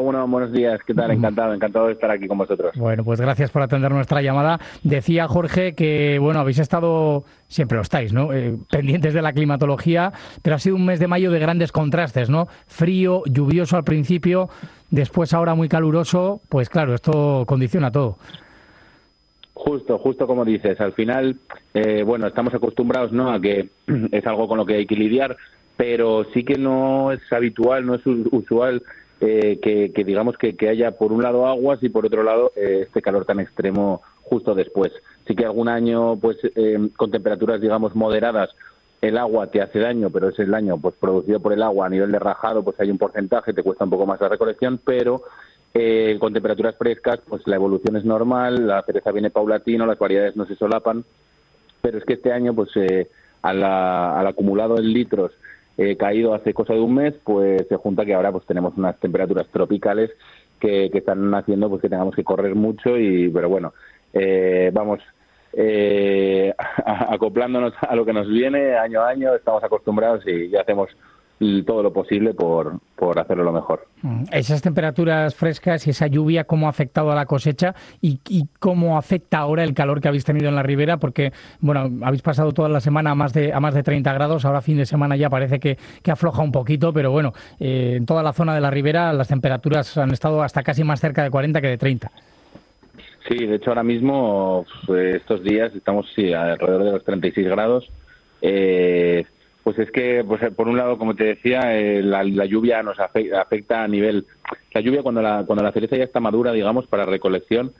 Egunon, buenos días. ¿Qué tal? Encantado de estar aquí con vosotros. Bueno, pues gracias por atender nuestra llamada. Decía Jorge que, bueno, habéis estado, siempre lo estáis, ¿no? Pendientes de la climatología, pero ha sido un mes de mayo de grandes contrastes, ¿no? Frío, lluvioso al principio, después ahora muy caluroso. Pues claro, esto condiciona todo. Justo como dices. Al final, bueno, estamos acostumbrados, ¿no?, a que es algo con lo que hay que lidiar, pero sí que no es habitual, no es usual que digamos que haya por un lado aguas y por otro lado este calor tan extremo justo después. Sí que algún año, pues con temperaturas, digamos, moderadas, el agua te hace daño, pero es el daño pues producido por el agua a nivel de rajado, pues hay un porcentaje, te cuesta un poco más la recolección, pero con temperaturas frescas, pues la evolución es normal, la cereza viene paulatino, las variedades no se solapan, pero es que este año, pues al acumulado en litros caído hace cosa de un mes, pues se junta que ahora pues tenemos unas temperaturas tropicales que están haciendo pues que tengamos que correr mucho, pero bueno, vamos acoplándonos a lo que nos viene año a año, estamos acostumbrados y ya hacemos todo lo posible por hacerlo lo mejor. Esas temperaturas frescas y esa lluvia, ¿cómo ha afectado a la cosecha y cómo afecta ahora el calor que habéis tenido en la ribera? Porque, bueno, habéis pasado toda la semana a más de 30 grados, ahora fin de semana ya parece que afloja un poquito, pero bueno, en toda la zona de la ribera las temperaturas han estado hasta casi más cerca de 40 que de 30. Sí, de hecho ahora mismo, estos días estamos alrededor de los 36 grados. Pues es que, pues, por un lado, como te decía, la lluvia nos afecta a nivel... La lluvia cuando la cereza ya está madura, digamos, para recolección,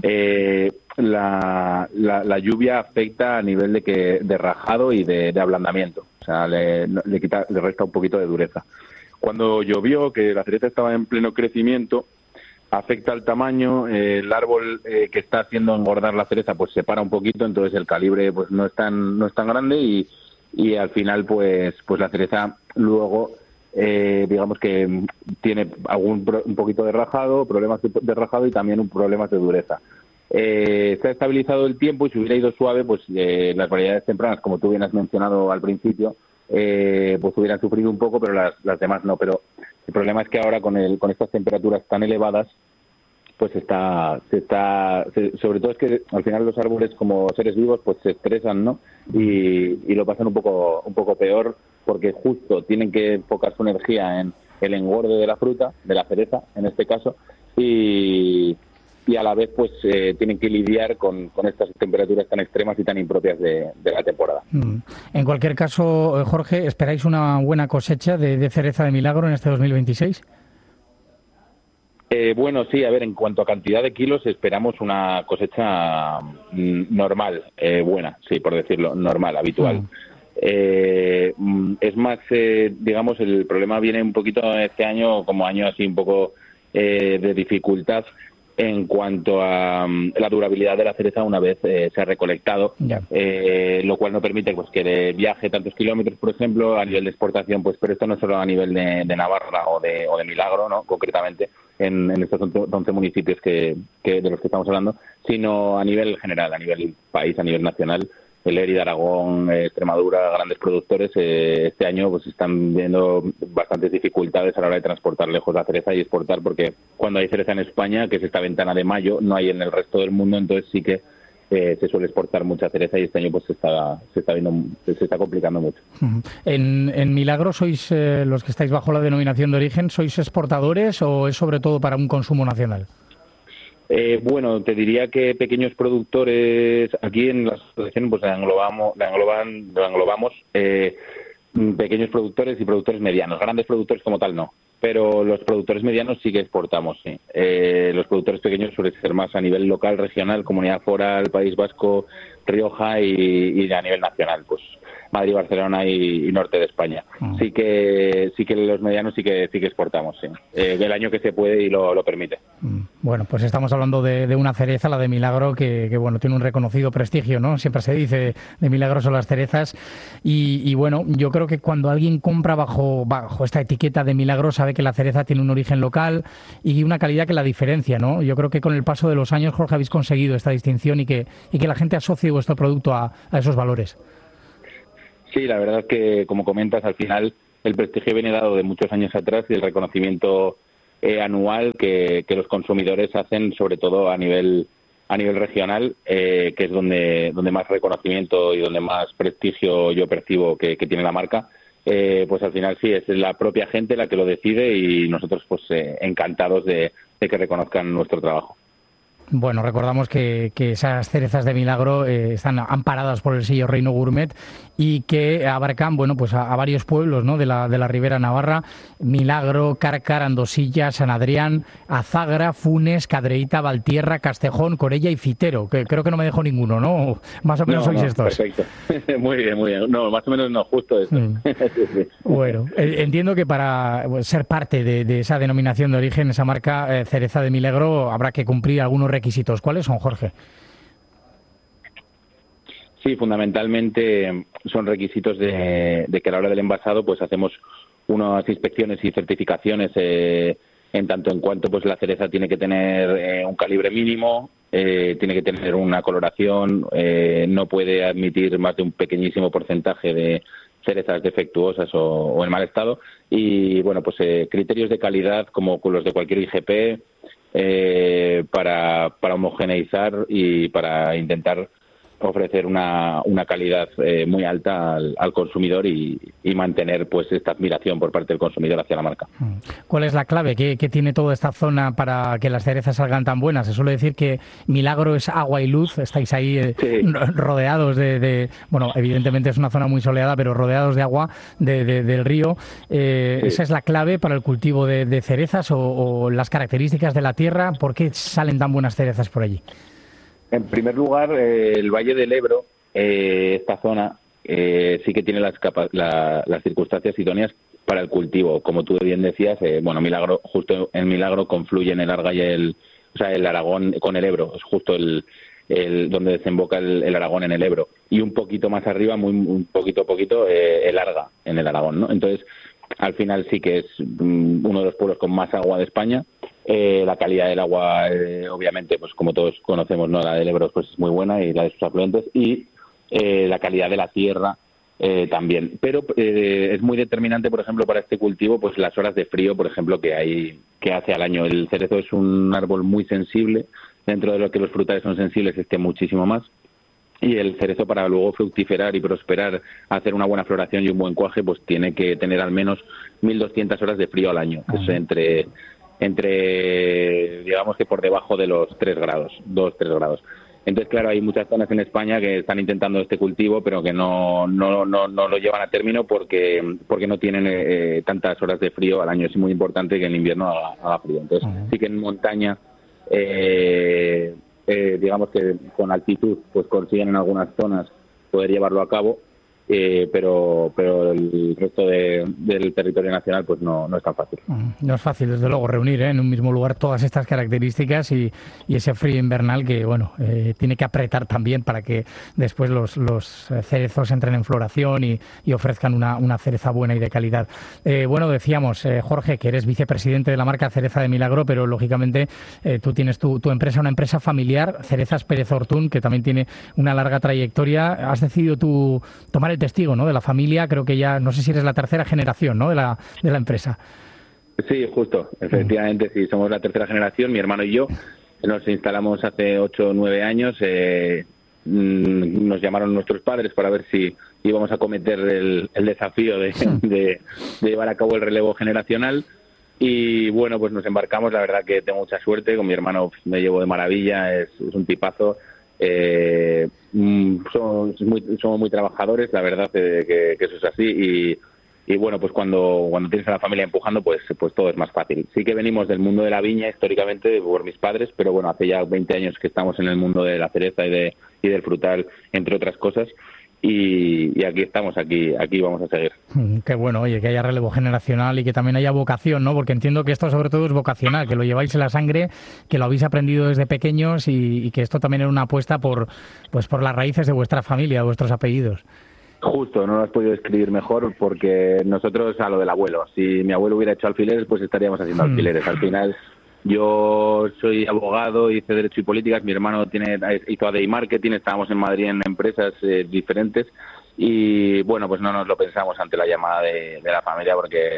la lluvia afecta a nivel de rajado y de ablandamiento. O sea, le resta un poquito de dureza. Cuando llovió, que la cereza estaba en pleno crecimiento, afecta al tamaño, el árbol que está haciendo engordar la cereza pues se para un poquito, entonces el calibre pues no es tan grande y al final pues la cereza luego digamos que tiene un poquito de rajado, problemas de rajado y también problemas de dureza. Se ha estabilizado el tiempo y si hubiera ido suave, pues las variedades tempranas, como tú bien has mencionado al principio, pues hubieran sufrido un poco, pero las demás no. Pero el problema es que ahora con estas temperaturas tan elevadas, pues sobre todo es que al final los árboles como seres vivos pues se estresan, ¿no? Y lo pasan un poco peor porque justo tienen que enfocar su energía en el engorde de la fruta, de la cereza en este caso, y a la vez pues tienen que lidiar con estas temperaturas tan extremas y tan impropias de la temporada. En cualquier caso, Jorge, ¿esperáis una buena cosecha de cereza de milagro en este 2026? Bueno, sí, a ver, en cuanto a cantidad de kilos, esperamos una cosecha normal, buena, sí, por decirlo, normal, habitual. Es más, digamos, el problema viene un poquito este año, como año así un poco de dificultad en cuanto a la durabilidad de la cereza una vez se ha recolectado, lo cual no permite pues que viaje tantos kilómetros, por ejemplo, a nivel de exportación, pues, pero esto no solo a nivel de Navarra o de Milagro, ¿no?, concretamente en estos 11 municipios de los que estamos hablando, sino a nivel general, a nivel país, a nivel nacional. Lérida, Aragón, Extremadura, grandes productores, este año pues están viendo bastantes dificultades a la hora de transportar lejos la cereza y exportar, porque cuando hay cereza en España, que es esta ventana de mayo, no hay en el resto del mundo, entonces sí que se suele exportar mucha cereza y este año pues se está complicando mucho. ¿En Milagro sois los que estáis bajo la denominación de origen, sois exportadores o es sobre todo para un consumo nacional? Bueno, te diría que pequeños productores, aquí en la asociación pues la englobamos pequeños productores y productores medianos. Grandes productores como tal no, pero los productores medianos sí que exportamos, sí. Los productores pequeños suelen ser más a nivel local, regional, Comunidad Foral, País Vasco, Rioja y a nivel nacional, pues Madrid, Barcelona y norte de España. Sí que los medianos sí que exportamos, sí. El año que se puede y lo permite. Bueno, pues estamos hablando de una cereza, la de Milagro, que bueno, tiene un reconocido prestigio, ¿no? Siempre se dice de Milagro son las cerezas y bueno, yo creo que cuando alguien compra bajo esta etiqueta de Milagro sabe que la cereza tiene un origen local y una calidad que la diferencia, ¿no? Yo creo que con el paso de los años, Jorge, habéis conseguido esta distinción y que la gente asocie vuestro producto a esos valores. Sí, la verdad es que, como comentas, al final el prestigio viene dado de muchos años atrás y el reconocimiento anual que los consumidores hacen, sobre todo a nivel regional, que es donde más reconocimiento y donde más prestigio yo percibo que tiene la marca. Pues al final sí, es la propia gente la que lo decide y nosotros pues encantados de que reconozcan nuestro trabajo. Bueno, recordamos que esas cerezas de Milagro están amparadas por el sello Reino Gourmet y que abarcan, bueno, pues a varios pueblos, ¿no?, de la Ribera Navarra: Milagro, Cárcar, Andosilla, San Adrián, Azagra, Funes, Cadreita, Valtierra, Castejón, Corella y Fitero, que creo que no me dejo ninguno, ¿no? Más o menos sois estos. Perfecto. Muy bien, muy bien. No, más o menos no, justo eso. Sí. Bueno, entiendo que para ser parte de esa denominación de origen, esa marca Cereza de Milagro, habrá que cumplir algunos requisitos. ¿Cuáles son, Jorge? Sí, fundamentalmente son requisitos de que a la hora del envasado pues hacemos unas inspecciones y certificaciones en tanto en cuanto pues la cereza tiene que tener un calibre mínimo, tiene que tener una coloración, no puede admitir más de un pequeñísimo porcentaje de cerezas defectuosas o en mal estado, y bueno, pues criterios de calidad como los de cualquier IGP, para homogeneizar y para intentar ofrecer una calidad muy alta al consumidor y mantener pues esta admiración por parte del consumidor hacia la marca. ¿Cuál es la clave? ¿Qué tiene toda esta zona para que las cerezas salgan tan buenas? Se suele decir que Milagro es agua y luz. Estáis ahí sí, rodeados bueno, evidentemente es una zona muy soleada, pero rodeados de agua del río. Sí. ¿Esa es la clave para el cultivo de cerezas o las características de la tierra? ¿Por qué salen tan buenas cerezas por allí? En primer lugar, el Valle del Ebro, esta zona, sí que tiene las circunstancias idóneas para el cultivo. Como tú bien decías, bueno, Milagro, justo en Milagro confluyen el Arga y el Aragón con el Ebro. Es justo donde desemboca el Aragón en el Ebro. Y un poquito más arriba, un poquito, el Arga en el Aragón, ¿no? Entonces, al final sí que es uno de los pueblos con más agua de España. La calidad del agua, obviamente, pues como todos conocemos, ¿no?, la del Ebro pues es muy buena, y la de sus afluentes, y la calidad de la tierra también. Pero es muy determinante, por ejemplo, para este cultivo, pues las horas de frío, por ejemplo, que hace al año. El cerezo es un árbol muy sensible, dentro de lo que los frutales son sensibles, muchísimo más. Y el cerezo, para luego fructiferar y prosperar, hacer una buena floración y un buen cuaje, pues tiene que tener al menos 1.200 horas de frío al año, que es entre digamos que por debajo de los 3 grados, 2-3 grados. Entonces, claro, hay muchas zonas en España que están intentando este cultivo, pero que no lo llevan a término porque no tienen tantas horas de frío al año. Es muy importante que en invierno haga frío. Entonces, sí que en montaña, digamos que con altitud, pues consiguen en algunas zonas poder llevarlo a cabo, pero el resto del territorio nacional pues no es tan fácil. No es fácil, desde luego, reunir en un mismo lugar todas estas características y ese frío invernal que, bueno, tiene que apretar también para que después los cerezos entren en floración y ofrezcan una cereza buena y de calidad. Bueno, decíamos, Jorge, que eres vicepresidente de la marca Cereza de Milagro, pero lógicamente tú tienes tu empresa, una empresa familiar, Cerezas Pérez Ortún, que también tiene una larga trayectoria. Has decidido tú tomar el testigo, ¿no?, de la familia. Creo que ya, no sé si eres la tercera generación, ¿no?, de la empresa. Sí, justo, efectivamente, sí, somos la tercera generación. Mi hermano y yo nos instalamos hace 8 o 9 años. Nos llamaron nuestros padres para ver si íbamos a cometer el desafío de llevar a cabo el relevo generacional. Y bueno, pues nos embarcamos. La verdad que tengo mucha suerte, con mi hermano me llevo de maravilla, es un tipazo. Somos muy trabajadores, la verdad que eso es así, y bueno, pues cuando tienes a la familia empujando, pues todo es más fácil. Sí que venimos del mundo de la viña históricamente por mis padres, pero bueno, hace ya 20 años que estamos en el mundo de la cereza y del frutal, entre otras cosas. Y aquí estamos, aquí vamos a seguir. Qué bueno, oye, que haya relevo generacional y que también haya vocación, ¿no? Porque entiendo que esto sobre todo es vocacional, que lo lleváis en la sangre, que lo habéis aprendido desde pequeños y que esto también era una apuesta por las raíces de vuestra familia, de vuestros apellidos. Justo, no lo has podido describir mejor, porque nosotros a lo del abuelo. Si mi abuelo hubiera hecho alfileres, pues estaríamos haciendo alfileres. Al final, yo soy abogado, hice Derecho y Políticas, mi hermano hizo AD y Marketing, estábamos en Madrid en empresas diferentes, y bueno, pues no nos lo pensamos ante la llamada de la familia, porque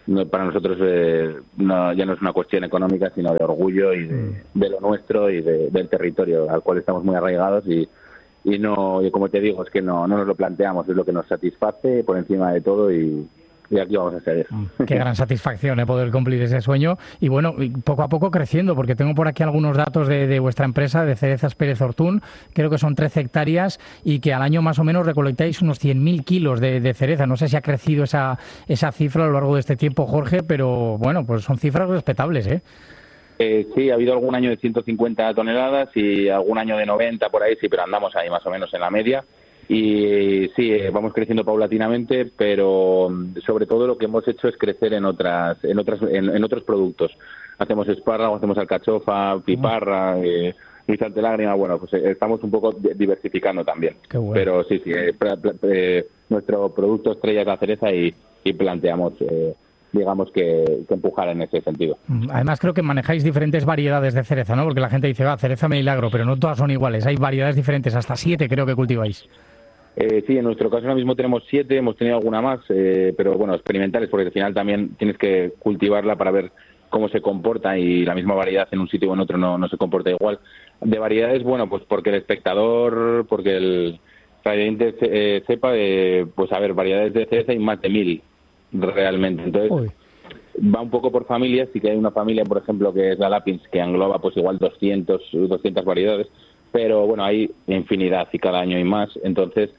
para nosotros ya no es una cuestión económica, sino de orgullo y de lo nuestro y del territorio al cual estamos muy arraigados y no, y como te digo, es que no nos lo planteamos, es lo que nos satisface por encima de todo y aquí vamos a seguir. Qué gran satisfacción poder cumplir ese sueño y bueno, y poco a poco creciendo, porque tengo por aquí algunos datos de vuestra empresa, de Cerezas Pérez Ortún, creo que son 13 hectáreas y que al año más o menos recolectáis unos 100.000 kilos de cereza. No sé si ha crecido esa cifra a lo largo de este tiempo, Jorge, pero bueno, pues son cifras respetables, ¿eh? Sí, ha habido algún año de 150 toneladas y algún año de 90 por ahí, sí, pero andamos ahí más o menos en la media. Y sí, vamos creciendo paulatinamente, pero sobre todo lo que hemos hecho es crecer en otros productos. Hacemos espárrago, hacemos alcachofa, piparra, guisante de lágrima. Bueno, pues estamos un poco diversificando también. Qué bueno. Pero sí, nuestro producto estrella es la cereza y planteamos digamos que empujar en ese sentido. Además creo que manejáis diferentes variedades de cereza, ¿no? Porque la gente dice, cereza milagro, pero no todas son iguales, hay variedades diferentes, hasta 7 creo que cultiváis. Sí, en nuestro caso ahora mismo tenemos 7, hemos tenido alguna más, pero bueno, experimentales, porque al final también tienes que cultivarla para ver cómo se comporta y la misma variedad en un sitio o en otro no se comporta igual. De variedades, bueno, pues porque el espectador, porque el radiante sepa, pues a ver, variedades de cereza hay más de 1.000 realmente. Entonces, va un poco por familias. Sí que hay una familia, por ejemplo, que es la Lapins, que engloba pues igual 200 variedades, pero bueno, hay infinidad y cada año hay más. Entonces,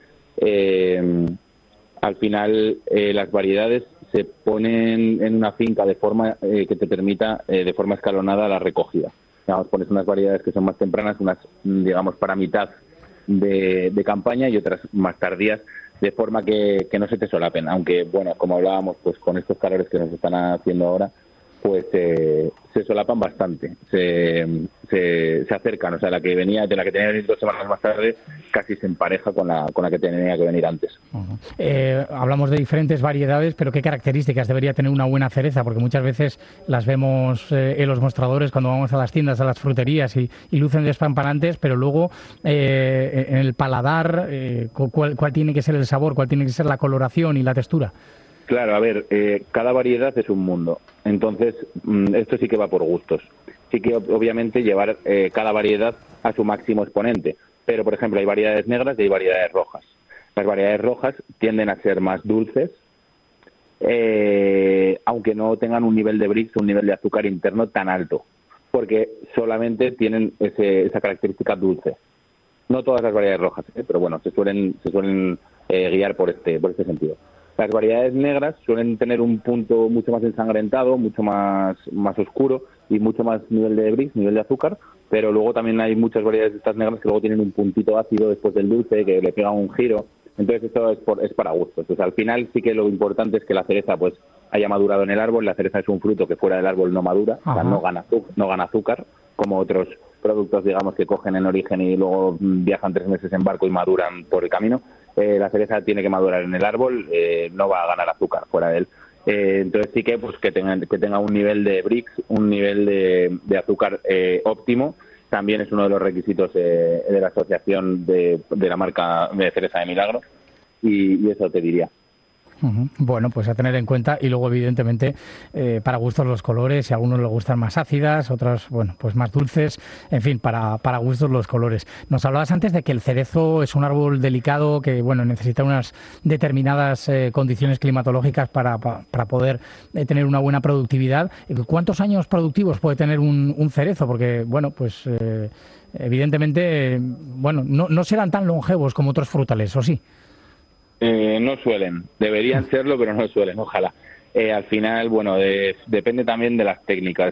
al final las variedades se ponen en una finca de forma que te permita de forma escalonada la recogida. Digamos, pones unas variedades que son más tempranas, unas, digamos, para mitad de campaña y otras más tardías, de forma que no se te solapen. Aunque, bueno, como hablábamos, pues con estos calores que nos están haciendo ahora, pues se solapan bastante, se acercan. O sea, la que venía, de la que tenía que venir 2 semanas más tarde, casi se empareja con la que tenía que venir antes. Hablamos de diferentes variedades, pero ¿qué características debería tener una buena cereza? Porque muchas veces las vemos en los mostradores cuando vamos a las tiendas, a las fruterías y lucen despampanantes, pero luego en el paladar, ¿cuál tiene que ser el sabor? ¿Cuál tiene que ser la coloración y la textura? Claro, a ver, cada variedad es un mundo. Entonces, esto sí que va por gustos. Sí que obviamente llevar cada variedad a su máximo exponente. Pero, por ejemplo, hay variedades negras y hay variedades rojas. Las variedades rojas tienden a ser más dulces, aunque no tengan un nivel de Brix, un nivel de azúcar interno tan alto, porque solamente tienen esa característica dulce. No todas las variedades rojas, pero bueno, se suelen guiar por este sentido. Las variedades negras suelen tener un punto mucho más ensangrentado, mucho más oscuro y mucho más nivel de Brix, nivel de azúcar, pero luego también hay muchas variedades de estas negras que luego tienen un puntito ácido después del dulce, que le pega un giro. Entonces esto es para gustos. Entonces, al final sí que lo importante es que la cereza pues haya madurado en el árbol. La cereza es un fruto que fuera del árbol no madura, o sea, no gana azúcar, como otros productos, digamos, que cogen en origen y luego viajan 3 meses en barco y maduran por el camino. La cereza tiene que madurar en el árbol, no va a ganar azúcar fuera de él. Entonces sí que pues que tenga un nivel de Brix, un nivel de azúcar óptimo. También es uno de los requisitos de la asociación de la marca de cereza de Milagro, y eso te diría. Bueno, pues a tener en cuenta. Y luego, evidentemente, para gustos los colores. Si a algunos les gustan más ácidas, otros, bueno, pues más dulces. En fin, para gustos los colores. Nos hablabas antes de que el cerezo es un árbol delicado que, bueno, necesita unas determinadas condiciones climatológicas para poder tener una buena productividad. ¿Cuántos años productivos puede tener un cerezo? Porque, bueno, pues evidentemente, bueno, no serán tan longevos como otros frutales, ¿o sí? No suelen, deberían serlo, pero no suelen, ojalá. Al final, bueno, depende también de las técnicas.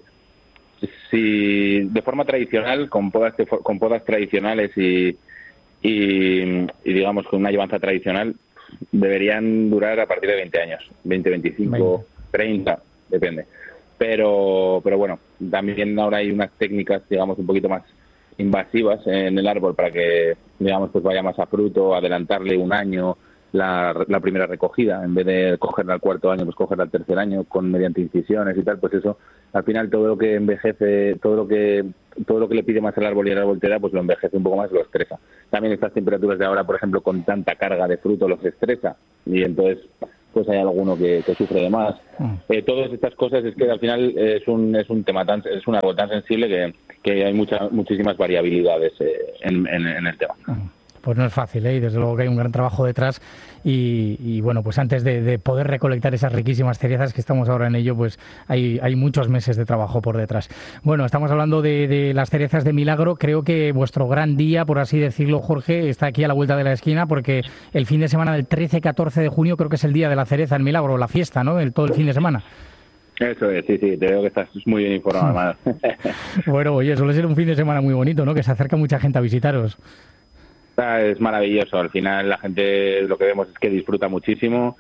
Si de forma tradicional, con podas tradicionales y digamos con una llevanza tradicional, deberían durar a partir de 20 años, 20, 25, 30, depende. Pero bueno, también ahora hay unas técnicas, digamos, un poquito más invasivas en el árbol para que, digamos, pues vaya más a fruto, adelantarle un año la primera recogida, en vez de cogerla al 4.º año, pues cogerla al 3.er año mediante incisiones y tal. Pues eso, al final todo lo que envejece, todo lo que le pide más al árbol y el árbol te da, pues lo envejece un poco más, lo estresa. También estas temperaturas de ahora, por ejemplo, con tanta carga de fruto los estresa, y entonces pues hay alguno que sufre de más. Todas estas cosas es que al final es un tema es un árbol tan sensible que hay muchísimas variabilidades en el tema. Pues no es fácil, y desde luego que hay un gran trabajo detrás y bueno, pues antes de poder recolectar esas riquísimas cerezas que estamos ahora en ello, pues hay muchos meses de trabajo por detrás. Bueno, estamos hablando de las cerezas de Milagro. Creo que vuestro gran día, por así decirlo, Jorge, está aquí a la vuelta de la esquina, porque el fin de semana del 13-14 de junio creo que es el día de la cereza en Milagro, la fiesta, ¿no? Todo el fin de semana. Eso es, sí, te veo que estás muy bien informado. Bueno, oye, suele ser un fin de semana muy bonito, ¿no? Que se acerca mucha gente a visitaros. Es maravilloso. Al final la gente lo que vemos es que disfruta muchísimo,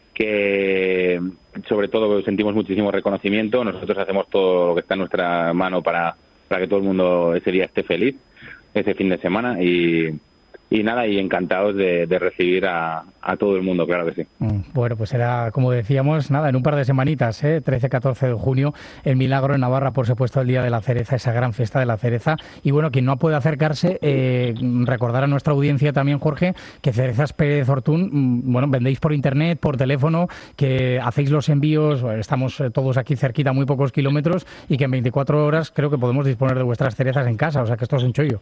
que sobre todo sentimos muchísimo reconocimiento. Nosotros hacemos todo lo que está en nuestra mano para que todo el mundo ese día esté feliz, ese fin de semana, y nada, y encantados de recibir a todo el mundo, claro que sí. Bueno, pues será, como decíamos, nada, en un par de semanitas, 13-14 de junio, en Milagro, en Navarra, por supuesto, el Día de la Cereza, esa gran fiesta de la cereza. Y bueno, quien no puede acercarse, recordar a nuestra audiencia también, Jorge, que Cerezas Pérez Ortún, bueno, vendéis por internet, por teléfono, que hacéis los envíos, estamos todos aquí cerquita, muy pocos kilómetros, y que en 24 horas creo que podemos disponer de vuestras cerezas en casa, o sea que esto es un chollo.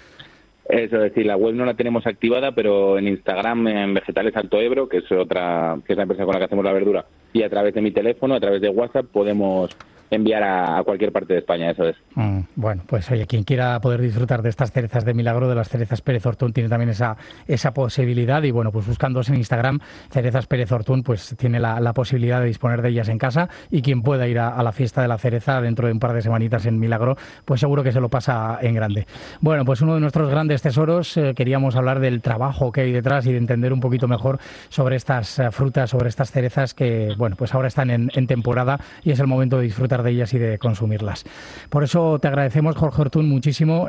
Eso es decir, la web no la tenemos activada, pero en Instagram, en Vegetales Alto Ebro, que es la empresa con la que hacemos la verdura, y a través de mi teléfono, a través de WhatsApp, podemos enviar a cualquier parte de España, eso es. Bueno, pues oye, quien quiera poder disfrutar de estas cerezas de Milagro, de las cerezas Pérez Ortún, tiene también esa posibilidad, y bueno, pues buscándose en Instagram, Cerezas Pérez Ortún, pues tiene la posibilidad de disponer de ellas en casa, y quien pueda ir a la fiesta de la cereza dentro de un par de semanitas en Milagro, pues seguro que se lo pasa en grande. Bueno, pues uno de nuestros grandes tesoros, queríamos hablar del trabajo que hay detrás y de entender un poquito mejor sobre estas frutas, sobre estas cerezas que, bueno, pues ahora están en temporada y es el momento de disfrutar de ellas y de consumirlas. Por eso te agradecemos, Jorge Ortún, muchísimo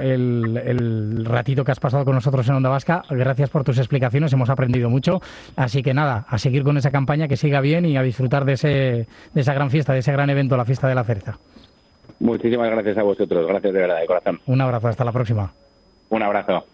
el ratito que has pasado con nosotros en Onda Vasca. Gracias por tus explicaciones, hemos aprendido mucho. Así que nada, a seguir con esa campaña, que siga bien y a disfrutar de esa gran fiesta, de ese gran evento, la fiesta de la cereza. Muchísimas gracias a vosotros, gracias de verdad, de corazón. Un abrazo, hasta la próxima. Un abrazo.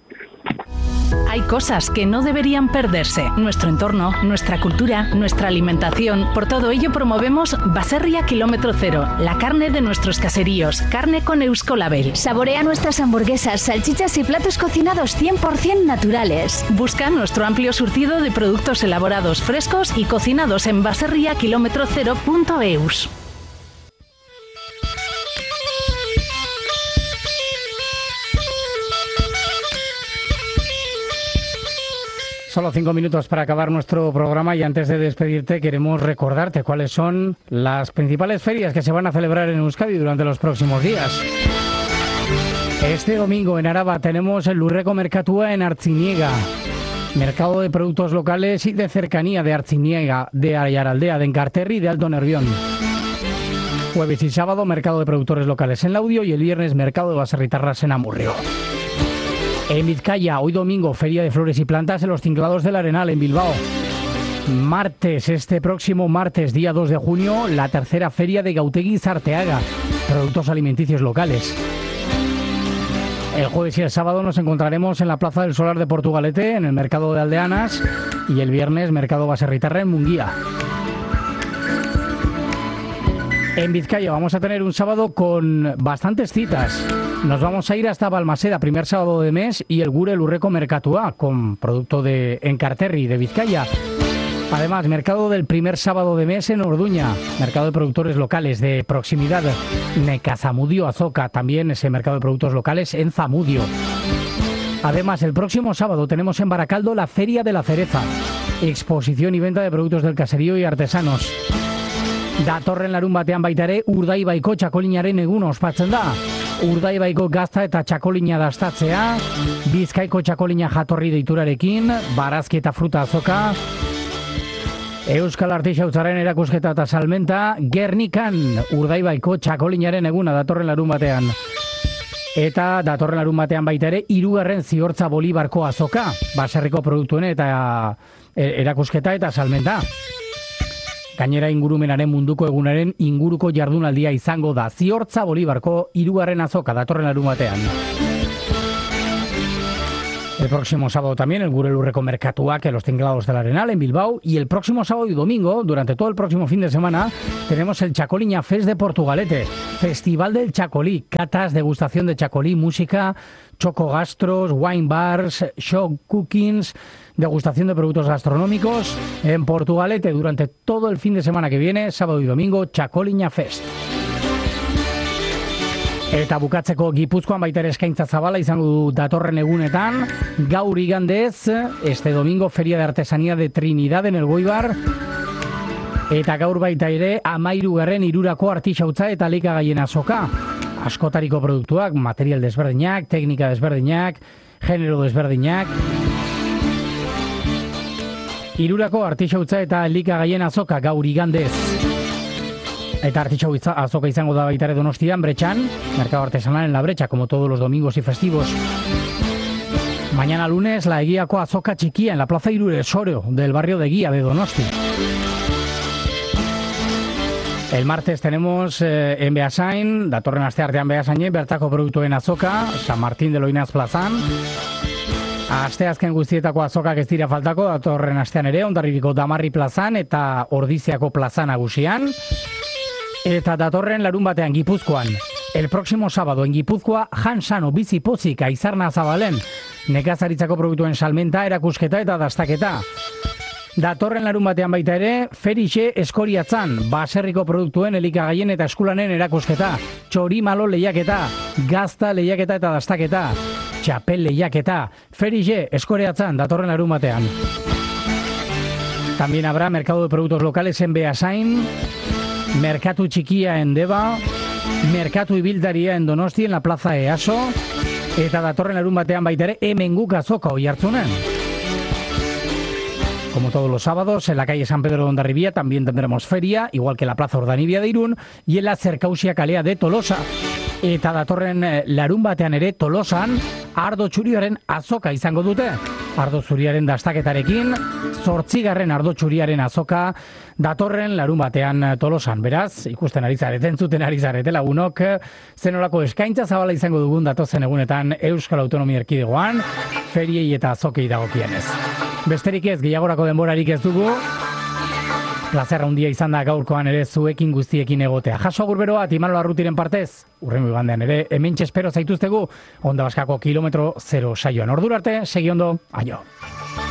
Hay cosas que no deberían perderse. Nuestro entorno, nuestra cultura, nuestra alimentación. Por todo ello promovemos Baserria Kilómetro Cero, la carne de nuestros caseríos, carne con Euskolabel. Saborea nuestras hamburguesas, salchichas y platos cocinados 100% naturales. Busca nuestro amplio surtido de productos elaborados frescos y cocinados en baserriakilómetrocero.eus. Solo 5 minutos para acabar nuestro programa y antes de despedirte queremos recordarte cuáles son las principales ferias que se van a celebrar en Euskadi durante los próximos días. Este domingo en Araba tenemos el Lurreko Merkatua en Artziniega, mercado de productos locales y de cercanía de Artziniega, de Aiaraldea, de Enkarterri y de Alto Nervión. Jueves y sábado, mercado de productores locales en Laudio y el viernes, mercado de baserritarras en Amurrio. En Vizcaya, hoy domingo, Feria de Flores y Plantas en los Tinclados del Arenal, en Bilbao. Martes, este próximo martes, día 2 de junio, la tercera Feria de Gautegui Zarteaga, productos alimenticios locales. El jueves y el sábado nos encontraremos en la Plaza del Solar de Portugalete, en el Mercado de Aldeanas, y el viernes, Mercado Baserritarra en Munguía. En Vizcaya vamos a tener un sábado con bastantes citas. Nos vamos a ir hasta Balmaseda, primer sábado de mes, y el Gure Lurreko Merkatua, con producto de Enkarterri, de Vizcaya. Además, mercado del primer sábado de mes en Orduña, mercado de productores locales de proximidad. Necazamudio Azoka, también ese mercado de productos locales en Zamudio. Además, el próximo sábado tenemos en Baracaldo la Feria de la Cereza, exposición y venta de productos del caserío y artesanos. Datorren larun batean baita ere Urdaibaiko txakolinaren eguna ospatzen da. Urdaibaiko gazta eta txakolina dastatzea, Bizkaiko txakolina jatorri deiturarekin, barazki eta fruta azoka, Euskal Artisautzaren erakusketa eta salmenta, Gernikan Urdaibaiko txakolinaren eguna datorren larun batean. Eta datorren larun batean baita ere, 3. Ziortza Bolibarko azoka, baserriko produktuen eta erakusketa eta salmenta. Gainera ingurumenaren munduko egunaren inguruko jardunaldia izango da. Ziortza Bolibarko 3. azoka datorren larun batean. El próximo sábado también el Gure Lurreko Merkatuak en los Tinglados del Arenal en Bilbao. Y el próximo sábado y domingo, durante todo el próximo fin de semana, tenemos el Chacoliña Fest de Portugalete. Festival del Chacolí, catas, degustación de chacolí, música, chocogastros, wine bars, show cookings, degustación de productos gastronómicos en Portugalete durante todo el fin de semana que viene, sábado y domingo, Chacoliña Fest. Eta bukatzeko Gipuzkoan baita ere eskaintza zabala izango du datorren egunetan, gaur igandez, este domingo Feria de Artesanía de Trinidad en el Goibar, eta gaur baita ere 13. Irurako artisautza eta elikagaien azoka. Askotariko produktuak, material desberdinak, teknika desberdinak, genero desberdinak. Irurako artisautza eta elikagaien azoka gaur igandez. Eta artixau azoka izango da baita ere Donostian, Bretxan, mercado artesanal en la Brecha, como todos los domingos y festivos. Mañana lunes, la Eguiako azoka txikia en la Plaza Irure Soro, del barrio de Eguía de Donosti. El martes tenemos en Beasain, datorren asteartean Beasainen, bertako produktuen azoka, San Martín de Loinaz plazan. Asteazken guztietako azokak ez dira faltako, datorren astean ere, Hondarribiko Damarri plazan eta Ordiziako plaza nagusian. Eta datorren larun batean Gipuzkoan. El próximo sábado en Gipuzkoa, Jan Sano bizi pozik Aizarna Zabalen. Nekazaritzako produktuen salmenta, erakusketa eta dastaketa. Datorren larun batean baita ere, Ferixe Eskoriatzan, baserriko produktuen elikagaien eta eskulanen erakusketa. Txorimalo lehiaketa, gazta lehiaketa eta dastaketa. Txapel lehiaketa, Ferixe Eskoriatzan, datorren larun batean. También habrá mercado de productos locales en Beasain, Merkatu Txikia en Deba, Merkatu Ibiltaria en Donosti en la Plaza EASO, eta datorren larun batean baita ere hemen guk azoka Oiartzunen. Como todos los sábados, en la calle San Pedro de Hondarribia también tendremos feria, igual que en la Plaza Ordanibia de Irún y en la Zerkausia kalea de Tolosa. Eta datorren larun batean ere Tolosan ardo txuriaren azoka izango dute. Ardo zuriaren dastaketarekin, 8. ardo txuriaren azoka datorren larun batean Tolosan. Beraz, ikusten ari zarete, entzuten ari zarete lagunok, zenolako eskaintza zabala izango dugun datozen egunetan Euskal Autonomia Erkidegoan, feriei eta azokei dagokienez. Besterik ez, gehiagorako denborarik ez dugu, plazerra handia izan da gaurkoan ere zuekin guztiekin egotea. Jaso agurberoa, Imanol Arrutiren partez, urrengo igandean ere, hementxe espero zaituztegu, Onda Baskako kilometro 0 saioan. Ordura arte, segi ondo, aio.